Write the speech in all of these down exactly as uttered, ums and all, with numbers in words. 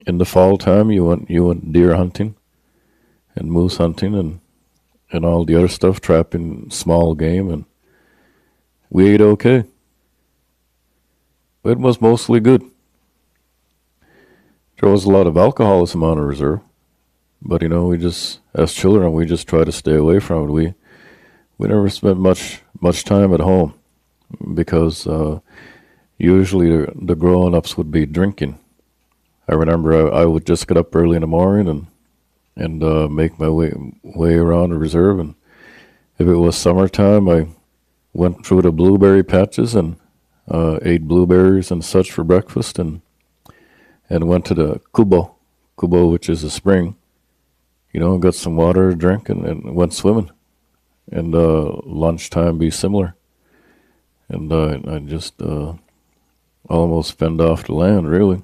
In the fall time, you went you went deer hunting and moose hunting and and all the other stuff, trapping small game, and we ate okay. It was mostly good. There was a lot of alcoholism on the reserve, but you know, we just, as children, we just try to stay away from it. We we never spent much much time at home because uh, usually the, the grown ups would be drinking. I remember I, I would just get up early in the morning and and uh, make my way way around the reserve, and if it was summertime, I went through the blueberry patches and uh, ate blueberries and such for breakfast, and and went to the kubo, kubo, which is a spring, you know, got some water to drink, and, and went swimming. And uh, lunchtime be similar. And uh, I just uh, almost fend off the land, really.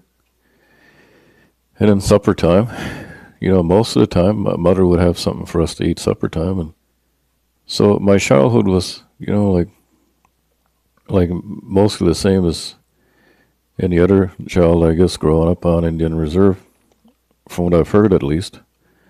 And then supper time, you know, most of the time, my mother would have something for us to eat supper time. And so my childhood was, you know, like like mostly the same as any other child, I guess, growing up on Indian Reserve, from what I've heard at least.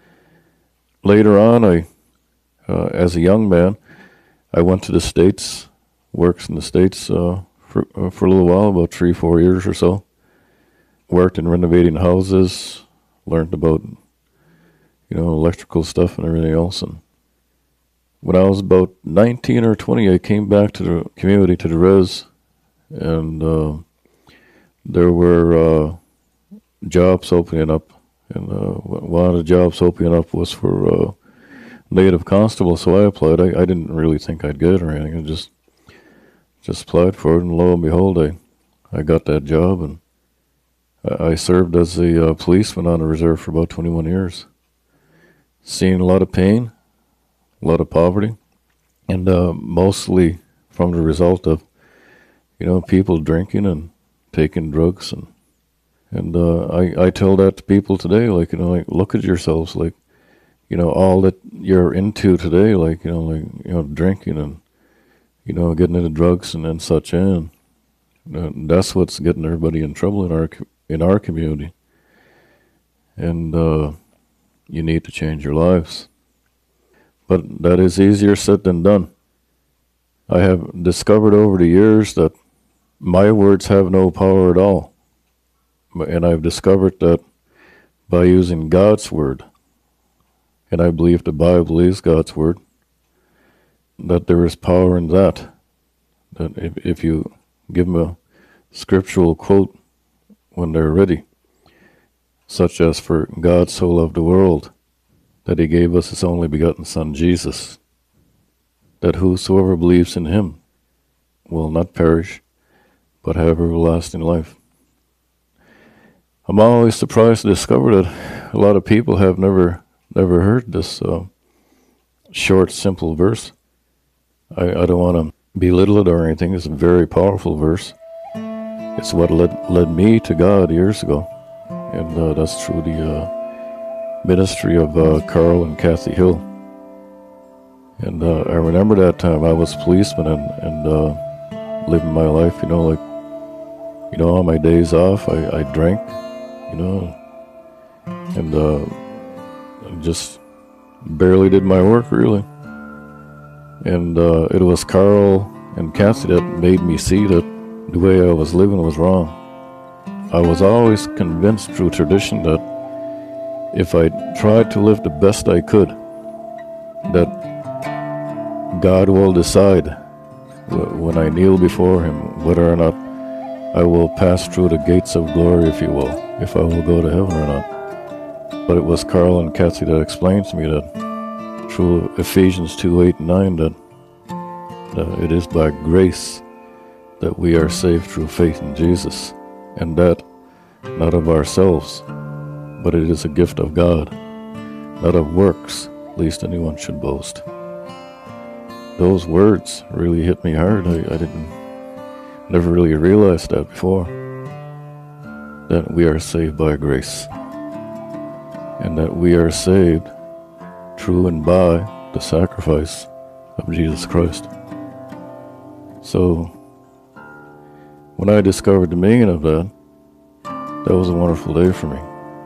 Later on, I, uh, as a young man, I went to the States, worked in the States uh, for, uh, for a little while, about three, four years or so. Worked in renovating houses, learned about, you know, electrical stuff and everything else. And when I was about nineteen or twenty, I came back to the community, to the res, and uh, there were uh, jobs opening up. And uh, one of the jobs opening up was for uh, native constable, so I applied. I, I didn't really think I'd get it or anything. I just just applied for it, and lo and behold, I, I got that job, and I served as a uh, policeman on the reserve for about twenty-one years. Seen a lot of pain, a lot of poverty, and uh, mostly from the result of, you know, people drinking and taking drugs. And and uh, I, I tell that to people today, like, you know, like, look at yourselves, like, you know, all that you're into today, like, you know, like, you know, drinking and, you know, getting into drugs and, and such, and uh, that's what's getting everybody in trouble in our in our community. And uh, you need to change your lives. But that is easier said than done. I have discovered over the years that my words have no power at all. And I've discovered that by using God's word, and I believe the Bible is God's word, that there is power in that. That if, if you give them a scriptural quote when they're ready, such as, for God so loved the world that he gave us his only begotten Son, Jesus, that whosoever believes in him will not perish, but have everlasting life. I'm always surprised to discover that a lot of people have never never heard this uh, short, simple verse. I, I don't want to belittle it or anything. It's a very powerful verse. It's what led, led me to God years ago. And uh, that's through the uh, ministry of uh, Carl and Kathy Hill. And uh, I remember that time I was a policeman and, and uh, living my life, you know, like, you know, on my days off, I, I drank, you know, and uh, just barely did my work, really. And uh, it was Carl and Kathy that made me see that the way I was living was wrong. I was always convinced through tradition that if I tried to live the best I could, that God will decide when I kneel before him whether or not I will pass through the gates of glory, if you will, if I will go to heaven or not. But it was Carl and Kathy that explained to me that through Ephesians two, eight, and nine, that, that it is by grace that we are saved through faith in Jesus, and that not of ourselves, but it is a gift of God, not of works, lest anyone should boast. Those words really hit me hard. I, I didn't, never really realized that before, that we are saved by grace, and that we are saved through and by the sacrifice of Jesus Christ. So, when I discovered the meaning of that, that was a wonderful day for me.